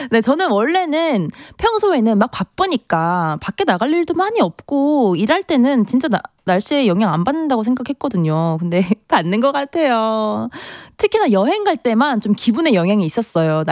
네, 저는 원래는 평소에는 막 바쁘니까 밖에 나갈 일도 많이 없고 일할 때는 진짜 날씨에 영향 안 받는다고 생각했거든요. 근데 받는 것 같아요. 특히나 여행 갈 때만 좀 기분에 영향이 있었어요.